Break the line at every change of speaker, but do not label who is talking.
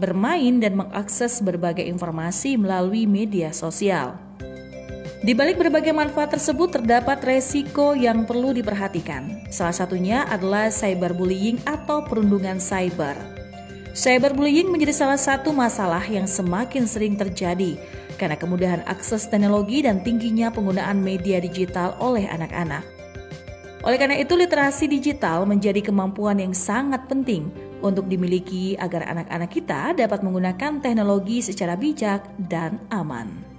bermain, dan mengakses berbagai informasi melalui media sosial. Di balik berbagai manfaat tersebut terdapat resiko yang perlu diperhatikan. Salah satunya adalah cyberbullying atau perundungan cyber. Cyberbullying menjadi salah satu masalah yang semakin sering terjadi karena kemudahan akses teknologi dan tingginya penggunaan media digital oleh anak-anak. Oleh karena itu, literasi digital menjadi kemampuan yang sangat penting untuk dimiliki agar anak-anak kita dapat menggunakan teknologi secara bijak dan aman.